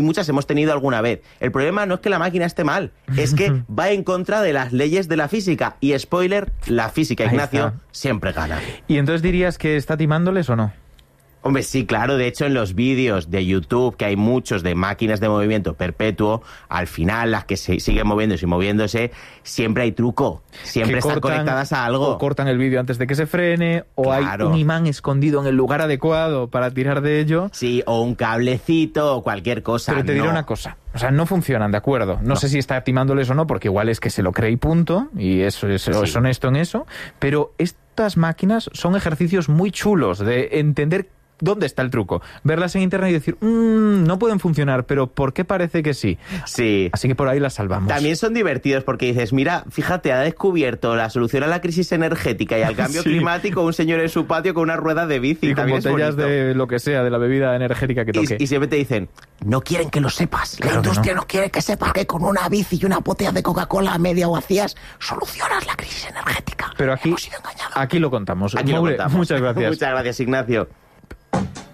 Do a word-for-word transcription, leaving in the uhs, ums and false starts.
muchas hemos tenido alguna vez. El problema no es que la máquina esté mal, es que va en contra de las leyes de la física. Y spoiler, la física, Ignacio, siempre gana. ¿Y entonces dirías que está timándoles o no? Hombre, sí, claro. De hecho, en los vídeos de YouTube, que hay muchos de máquinas de movimiento perpetuo, al final, las que se siguen moviéndose y moviéndose, siempre hay truco. Siempre están cortan, conectadas a algo. O cortan el vídeo antes de que se frene, o claro. hay un imán escondido en el lugar adecuado para tirar de ello. Sí, o un cablecito, o cualquier cosa. Pero te diré no. una cosa. O sea, no funcionan, de acuerdo. No, no sé si está timándoles o no, porque igual es que se lo cree y punto, y eso es, sí. es honesto en eso. Pero estas máquinas son ejercicios muy chulos de entender ¿dónde está el truco? Verlas en internet y decir, mmm, no pueden funcionar, pero ¿por qué parece que sí? Sí. Así que por ahí las salvamos. También son divertidos porque dices, mira, fíjate, ha descubierto la solución a la crisis energética y al cambio sí. climático un señor en su patio con una rueda de bici. Y con botellas de lo que sea, de la bebida energética que toque. Y, y siempre te dicen, no quieren que lo sepas. Claro la industria no. no quiere que sepas que con una bici y una botella de Coca-Cola media o vacías solucionas la crisis energética. Pero aquí, Hemos sido engañados. aquí lo contamos. Aquí Moure, lo contamos. Muchas gracias. Muchas gracias, Ignacio.